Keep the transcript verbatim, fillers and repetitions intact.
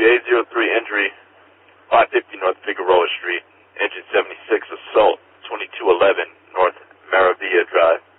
eight zero three injury, five fifty North Figueroa Street, engine seventy-six assault, twenty-two eleven North Maravilla Drive.